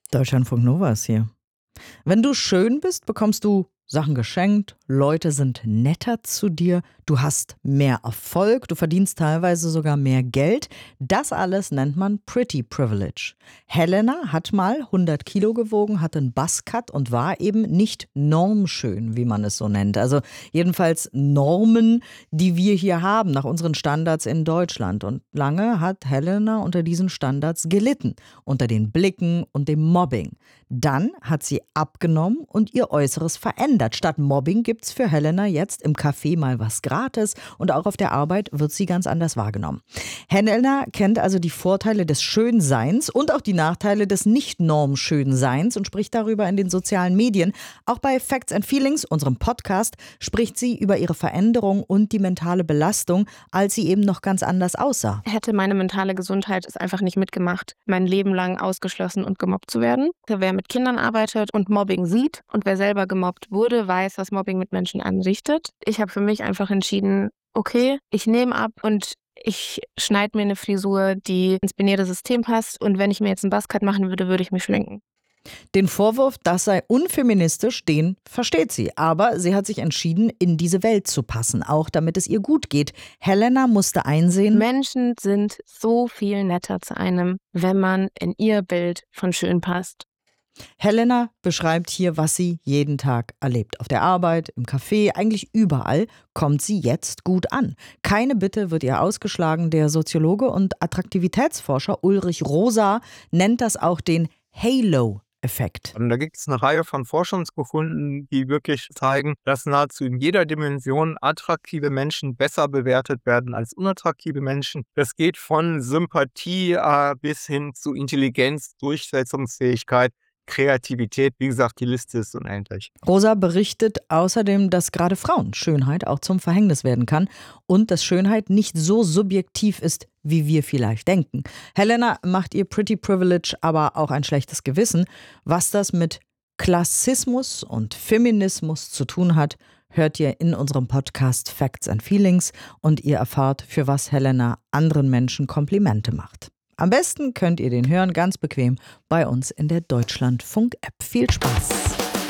Deutschlandfunk Nova ist hier. Wenn du schön bist, bekommst du Sachen geschenkt, Leute sind netter zu dir, du hast mehr Erfolg, du verdienst teilweise sogar mehr Geld. Das alles nennt man Pretty Privilege. Helena hat mal 100 Kilo gewogen, hatte einen Buzzcut und war eben nicht normschön, wie man es so nennt. Also jedenfalls Normen, die wir hier haben, nach unseren Standards in Deutschland. Und lange hat Helena unter diesen Standards gelitten, unter den Blicken und dem Mobbing. Dann hat sie abgenommen und ihr Äußeres verändert. Statt Mobbing gibt's für Helena jetzt im Café mal was gratis und auch auf der Arbeit wird sie ganz anders wahrgenommen. Helena kennt also die Vorteile des Schönseins und auch die Nachteile des Nicht-Norm-Schönseins und spricht darüber in den sozialen Medien. Auch bei Facts and Feelings, unserem Podcast, spricht sie über ihre Veränderung und die mentale Belastung, als sie eben noch ganz anders aussah. Hätte meine mentale Gesundheit es einfach nicht mitgemacht, mein Leben lang ausgeschlossen und gemobbt zu werden. Wer mit Kindern arbeitet und Mobbing sieht und wer selber gemobbt wurde, weiß, was Mobbing mit Menschen anrichtet. Ich habe für mich einfach entschieden, okay, ich nehme ab und ich schneide mir eine Frisur, die ins binäre System passt. Und wenn ich mir jetzt einen Buzzcut machen würde, würde ich mich schminken. Den Vorwurf, das sei unfeministisch, den versteht sie. Aber sie hat sich entschieden, in diese Welt zu passen, auch damit es ihr gut geht. Helena musste einsehen, Menschen sind so viel netter zu einem, wenn man in ihr Bild von schön passt. Helena beschreibt hier, was sie jeden Tag erlebt. Auf der Arbeit, im Café, eigentlich überall kommt sie jetzt gut an. Keine Bitte wird ihr ausgeschlagen. Der Soziologe und Attraktivitätsforscher Ulrich Rosa nennt das auch den Halo-Effekt. Und da gibt es eine Reihe von Forschungsbefunden, die wirklich zeigen, dass nahezu in jeder Dimension attraktive Menschen besser bewertet werden als unattraktive Menschen. Das geht von Sympathie bis hin zu Intelligenz, Durchsetzungsfähigkeit, Kreativität. Wie gesagt, die Liste ist unendlich. Rosa berichtet außerdem, dass gerade Frauen Schönheit auch zum Verhängnis werden kann und dass Schönheit nicht so subjektiv ist, wie wir vielleicht denken. Helena macht ihr Pretty Privilege aber auch ein schlechtes Gewissen. Was das mit Klassismus und Feminismus zu tun hat, hört ihr in unserem Podcast Facts and Feelings und ihr erfahrt, für was Helena anderen Menschen Komplimente macht. Am besten könnt ihr den hören, ganz bequem, bei uns in der Deutschlandfunk-App. Viel Spaß!